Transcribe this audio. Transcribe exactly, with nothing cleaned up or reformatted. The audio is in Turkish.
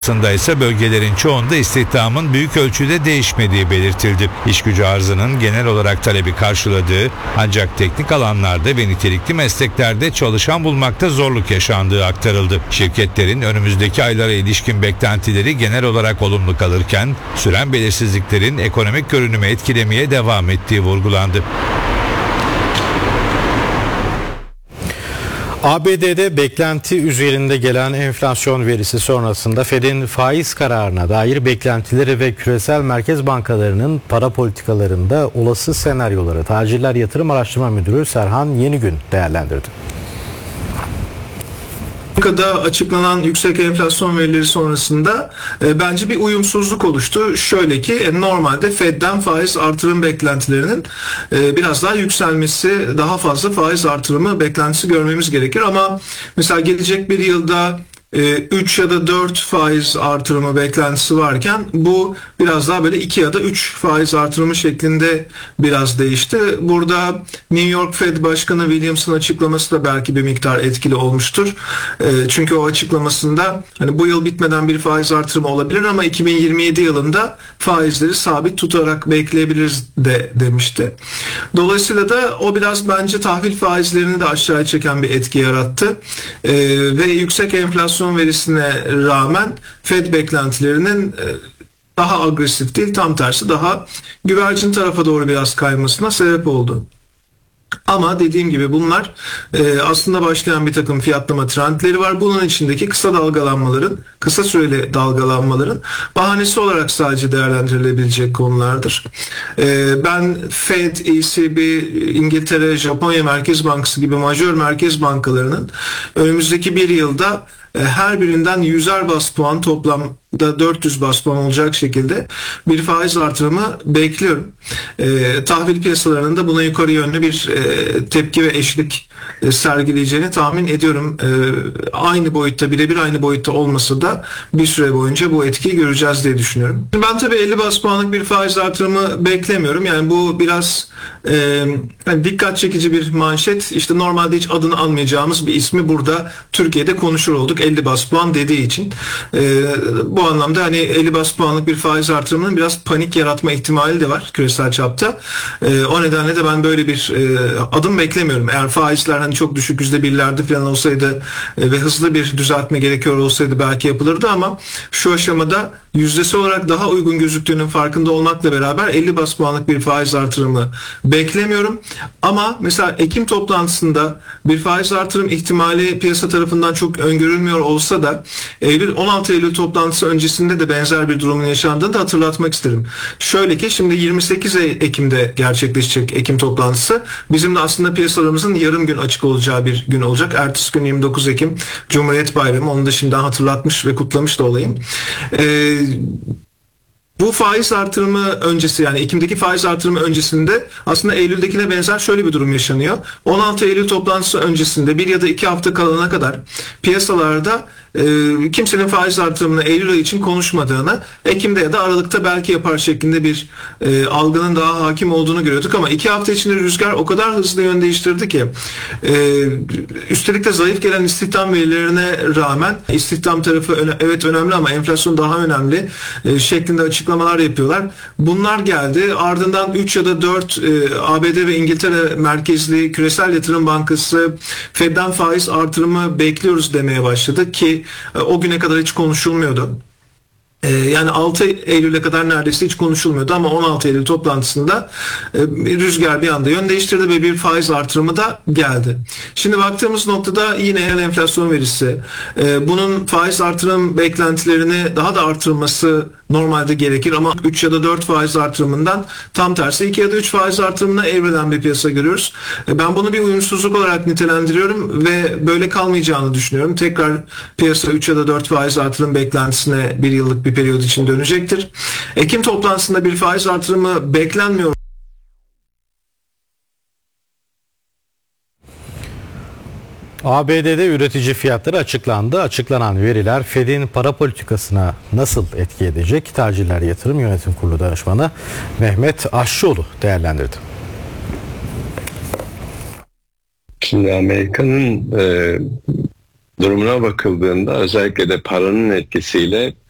Aslında ise bölgelerin çoğunda istihdamın büyük ölçüde değişmediği belirtildi. İşgücü arzının genel olarak talebi karşıladığı ancak teknik alanlarda ve nitelikli mesleklerde çalışan bulmakta zorluk yaşandığı aktarıldı. Şirketlerin önümüzdeki aylara ilişkin beklentileri genel olarak olumlu kalırken süren belirsizliklerin ekonomik görünümü etkilemeye devam ettiği vurgulandı. A B D'de beklenti üzerinde gelen enflasyon verisi sonrasında Fed'in faiz kararına dair beklentileri ve küresel merkez bankalarının para politikalarında olası senaryoları Tacirler Yatırım Araştırma Müdürü Serhan Yenigün değerlendirdi. Amerika'da açıklanan yüksek enflasyon verileri sonrasında e, bence bir uyumsuzluk oluştu. Şöyle ki e, normalde Fed'den faiz artırım beklentilerinin e, biraz daha yükselmesi, daha fazla faiz artırımı beklentisi görmemiz gerekir. Ama mesela gelecek bir yılda üç ya da dört faiz artırımı beklentisi varken bu biraz daha böyle iki ya da üç faiz artırımı şeklinde biraz değişti. Burada New York Fed Başkanı Williams'ın açıklaması da belki bir miktar etkili olmuştur. Çünkü o açıklamasında hani bu yıl bitmeden bir faiz artırımı olabilir ama iki bin yirmi yedi yılında faizleri sabit tutarak bekleyebiliriz de demişti. Dolayısıyla da o biraz bence tahvil faizlerini de aşağıya çeken bir etki yarattı. Ve yüksek enflasyon verisine rağmen Fed beklentilerinin daha agresif değil, tam tersi daha güvercin tarafa doğru biraz kaymasına sebep oldu. Ama dediğim gibi bunlar e, aslında başlayan bir takım fiyatlama trendleri var. Bunun içindeki kısa dalgalanmaların, kısa süreli dalgalanmaların bahanesi olarak sadece değerlendirilebilecek konulardır. E, ben Fed, E C B, İngiltere, Japonya Merkez Bankası gibi majör merkez bankalarının önümüzdeki bir yılda her birinden yüzer bas puan, toplamda dört yüz bas puan olacak şekilde bir faiz artırımı bekliyorum. E, tahvil piyasalarının da buna yukarı yönlü bir e, tepki ve eşlik e, sergileyeceğini tahmin ediyorum. E, aynı boyutta, birebir aynı boyutta olmasa da bir süre boyunca bu etkiyi göreceğiz diye düşünüyorum. Ben tabii elli bas puanlık bir faiz artırımı beklemiyorum. Yani bu biraz e, yani dikkat çekici bir manşet. İşte normalde hiç adını almayacağımız bir ismi burada Türkiye'de konuşur olduk. elli bas puan dediği için. E, bu anlamda hani elli bas puanlık bir faiz artırımının biraz panik yaratma ihtimali de var küresel çapta. E, o nedenle de ben böyle bir e, adım beklemiyorum. Eğer faizler hani çok düşük yüzde birlerde falan olsaydı e, ve hızlı bir düzeltme gerekiyor olsaydı belki yapılırdı ama şu aşamada yüzdesi olarak daha uygun gözüktüğünün farkında olmakla beraber elli bas puanlık bir faiz artırımı beklemiyorum. Ama mesela Ekim toplantısında bir faiz artırım ihtimali piyasa tarafından çok öngörülmüyor olsa da Eylül on altı Eylül toplantısı öncesinde de benzer bir durumun yaşandığını da hatırlatmak isterim. Şöyle ki şimdi yirmi sekiz Ekim'de gerçekleşecek Ekim toplantısı. Bizim de aslında piyasalarımızın yarım gün açık olacağı bir gün olacak. Ertesi gün yirmi dokuz Ekim Cumhuriyet Bayramı. Onu da şimdiden hatırlatmış ve kutlamış da olayım. Ee, Bu faiz artırımı öncesi, yani Ekim'deki faiz artırımı öncesinde aslında Eylül'dekine benzer şöyle bir durum yaşanıyor. on altı Eylül toplantısı öncesinde bir ya da iki hafta kalana kadar piyasalarda e, kimsenin faiz artırımını Eylül ayı için konuşmadığını, Ekim'de ya da Aralık'ta belki yapar şeklinde bir e, algının daha hakim olduğunu görüyorduk ama iki hafta içinde rüzgar o kadar hızlı yön değiştirdi ki e, üstelik de zayıf gelen istihdam verilerine rağmen istihdam tarafı öne, evet önemli ama enflasyon daha önemli e, şeklinde açıklamalar yapıyorlar. Bunlar geldi. Ardından üç ya da dört e, A B D ve İngiltere merkezli küresel yatırım bankası Fed'den faiz artırımı bekliyoruz demeye başladı ki e, o güne kadar hiç konuşulmuyordu. Yani altı Eylül'e kadar neredeyse hiç konuşulmuyordu ama on altı Eylül toplantısında rüzgar bir anda yön değiştirdi ve bir faiz artırımı da geldi. Şimdi baktığımız noktada yine enflasyon verisi, bunun faiz artırım beklentilerini daha da artırması normalde gerekir ama üç ya da dört faiz artırımından tam tersi iki ya da üç faiz artırımına evrilen bir piyasa görüyoruz. Ben bunu bir uyumsuzluk olarak nitelendiriyorum ve böyle kalmayacağını düşünüyorum. Tekrar piyasa üç ya da dört faiz artırım beklentisine bir yıllık bir periyod için dönecektir. Ekim toplantısında bir faiz artırımı beklenmiyor. A B D'de üretici fiyatları açıklandı. Açıklanan veriler Fed'in para politikasına nasıl etki edecek? Tacirler Yatırım Yönetim Kurulu Danışmanı Mehmet Aşçıoğlu değerlendirdi. Şimdi Amerika'nın e, durumuna bakıldığında özellikle de paranın etkisiyle